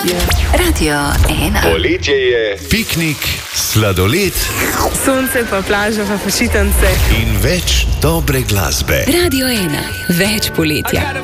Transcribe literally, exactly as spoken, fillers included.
Radio ena. Poletje je, piknik, sladoled, sonce pa plaža pa počitnice in več dobre glasbe. Radio ena. Več poletja.